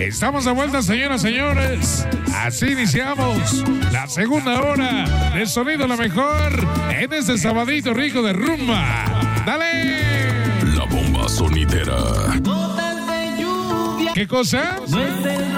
Estamos de vuelta, señoras y señores. Así iniciamos la segunda hora de Sonido La Mejor en este sabadito rico de rumba. ¡Dale! La bomba sonidera. ¿Qué cosa?